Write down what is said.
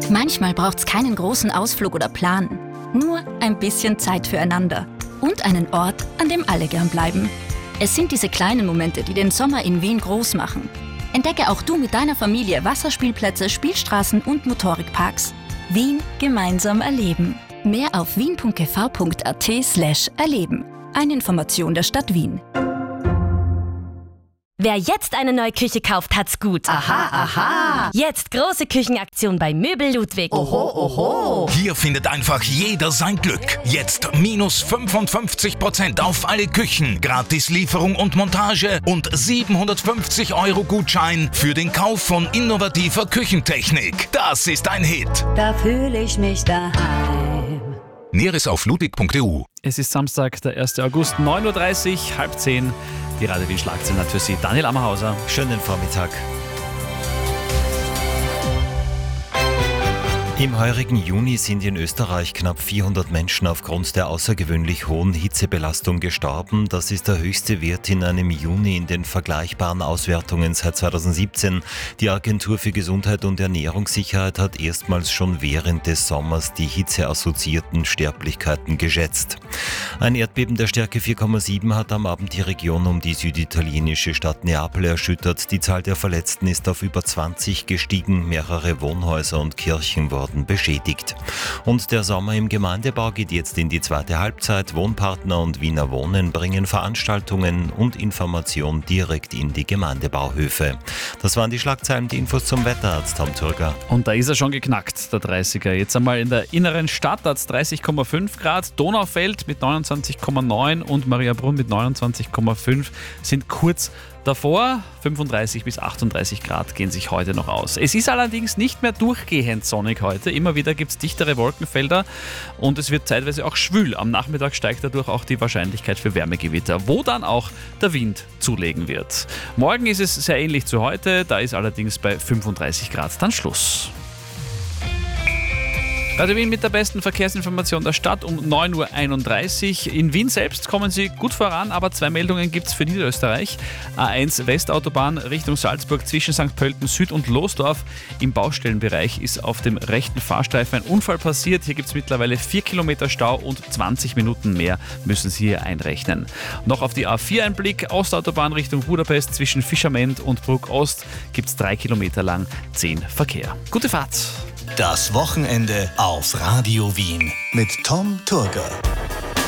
Manchmal braucht's keinen großen Ausflug oder Plan. Nur ein bisschen Zeit füreinander. Und einen Ort, an dem alle gern bleiben. Es sind diese kleinen Momente, die den Sommer in Wien groß machen. Entdecke auch du mit deiner Familie Wasserspielplätze, Spielstraßen und Motorikparks. Wien gemeinsam erleben. Mehr auf wien.gv.at/erleben. Eine Information der Stadt Wien. Wer jetzt eine neue Küche kauft, hat's gut. Aha, aha. Jetzt große Küchenaktion bei Möbel Ludwig. Oho, oho. Hier findet einfach jeder sein Glück. Jetzt minus 55% auf alle Küchen, Gratislieferung und Montage und 750 € Gutschein für den Kauf von innovativer Küchentechnik. Das ist ein Hit. Da fühle ich mich daheim. Näheres auf ludwig.eu. Es ist Samstag, der 1. August, 9.30 Uhr, 9:30. Die Radio Wien Schlagzeilen hat für Sie Daniel Ammerhauser. Schönen Vormittag. Im heurigen Juni sind in Österreich knapp 400 Menschen aufgrund der außergewöhnlich hohen Hitzebelastung gestorben. Das ist der höchste Wert in einem Juni in den vergleichbaren Auswertungen seit 2017. Die Agentur für Gesundheit und Ernährungssicherheit hat erstmals schon während des Sommers die hitzeassoziierten Sterblichkeiten geschätzt. Ein Erdbeben der Stärke 4,7 hat am Abend die Region um die süditalienische Stadt Neapel erschüttert. Die Zahl der Verletzten ist auf über 20 gestiegen. Mehrere Wohnhäuser und Kirchen wurden beschädigt. Und der Sommer im Gemeindebau geht jetzt in die zweite Halbzeit. Wohnpartner und Wiener Wohnen bringen Veranstaltungen und Information direkt in die Gemeindebauhöfe. Das waren die Schlagzeilen, die Infos zum Wetterarzt Tom Turger. Und da ist er schon geknackt, der 30er. Jetzt einmal in der inneren Stadt hat es 30,5 Grad. Donaufeld mit 29,9 und Mariabrunn mit 29,5 sind kurz davor. 35 bis 38 Grad gehen sich heute noch aus. Es ist allerdings nicht mehr durchgehend sonnig heute. Immer wieder gibt es dichtere Wolkenfelder und es wird zeitweise auch schwül. Am Nachmittag steigt dadurch auch die Wahrscheinlichkeit für Wärmegewitter, wo dann auch der Wind zulegen wird. Morgen ist es sehr ähnlich zu heute, da ist allerdings bei 35 Grad dann Schluss. Radio Wien mit der besten Verkehrsinformation der Stadt um 9.31 Uhr. In Wien selbst kommen Sie gut voran, aber 2 Meldungen gibt es für Niederösterreich. A1 Westautobahn Richtung Salzburg zwischen St. Pölten Süd und Losdorf. Im Baustellenbereich ist auf dem rechten Fahrstreifen ein Unfall passiert. Hier gibt es mittlerweile 4 Kilometer Stau und 20 Minuten mehr müssen Sie hier einrechnen. Noch auf die A4 ein Blick. Ostautobahn Richtung Budapest zwischen Fischerment und Bruck Ost gibt es 3 Kilometer lang 10 Verkehr. Gute Fahrt! Das Wochenende auf Radio Wien mit Tom Turger.